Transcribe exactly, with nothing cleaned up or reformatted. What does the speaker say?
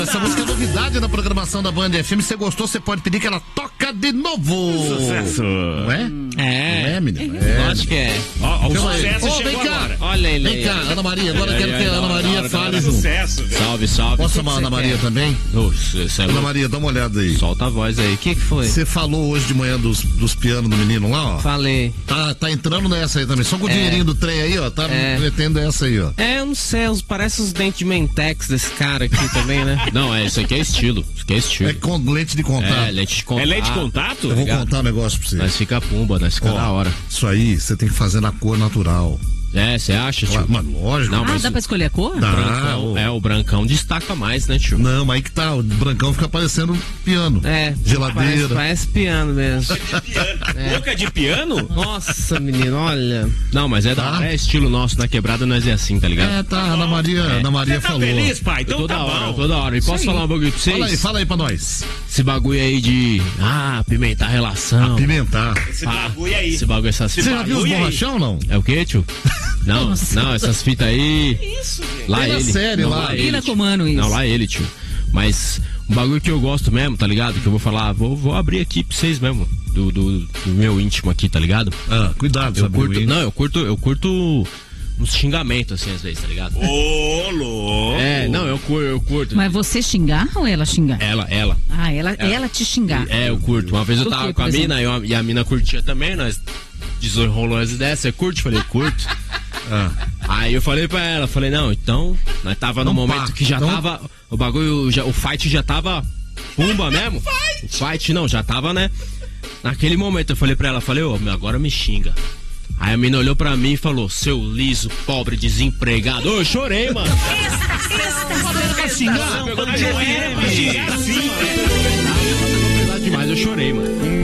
Essa música é novidade na programação da Band F M. Se você gostou, você pode pedir que ela toca de novo. Sucesso. Não é? É. Não é, menino? É. Acho que é. Ó, o Então, sucesso Ô, chegou vem cá. agora. Olha ele Vem aí. cá, Ana Maria. Agora eu quero que a Ana Maria fale junto. Sucesso. Salve, salve. Posso Que chamar a que Ana você Maria quer? também? Oxe, você é Ana louco. Maria, dá uma olhada aí. Solta a voz aí. O que que foi? Você falou hoje de manhã dos, dos pianos do menino lá, ó. Falei. Tá, tá entrando nessa aí também. Só com o É. dinheirinho do trem aí, ó. Tá É. metendo essa aí, ó. É, eu não sei, uns- parece os dentes de Mentex desse cara aqui também, né? Não, é, isso aqui é estilo. Isso aqui é estilo. É com lente de contato. É, leite de contato. É leite de contato? Eu vou ligado? contar um negócio pra você. Nós fica pumba, nós fica Ó, da hora. Isso aí você tem que fazer na cor natural. É, você acha, tio? Mas lógico. Não, Ah, mas dá pra escolher a cor? Dá. brancão, ô. é, o brancão destaca mais, né, tio? Não, mas aí que tá, o brancão fica parecendo piano. É, Geladeira. Parece, parece piano mesmo. Boca de piano? Nossa, menino, olha. Não, mas é da Tá. é estilo nosso na quebrada, nós é assim, tá ligado? É, tá, a Ana Maria, Ana Maria Você tá falou. feliz, pai? Então toda tá hora, bom. toda hora. E posso falar um bagulho pra vocês? Fala aí, fala aí pra nós. Esse bagulho aí de, ah, apimentar a relação. Pimentar. Esse Ah, bagulho aí. Esse bagulho, essas Você já viu os bagulho aí. borrachão, não? É o quê, tio? Não, não, essas fitas aí. Isso, gente. Lá Tem na ele. série Não, lá. ele, Vila tio. Comano, isso. Não, lá ele, tio. Mas um bagulho que eu gosto mesmo, tá ligado? Que eu vou falar, vou, vou abrir aqui pra vocês mesmo. Do, do, do meu íntimo aqui, tá ligado? Ah, cuidado, Eu sabe? curto. Will? Não, eu curto, eu curto uns xingamentos assim às vezes, tá ligado? Ô, louco. É, não, eu curto, eu curto. Mas você xingar ou ela xingar? Ela, ela. Ah, ela, ela te xingar. É, eu curto. Uma vez eu Por tava quê, com a por mina e, eu- e a mina curtia também, nós desenrolou as ideias. Você curte? Falei, curto. Ah, Aí eu falei pra ela, falei, não, então, nós tava no Então, momento pá, que já então- tava, o bagulho, já, o fight já tava pumba mesmo. O fight não, já tava, né? Naquele momento eu falei pra ela, falei, ô, meu, agora me xinga. Aí a mina olhou pra mim e falou, seu liso, pobre, desempregado. Ô, eu chorei, mano. pra xingar? Pegou no Mas não meu era pra pé, xingar assim, Verdade demais, eu chorei, mano.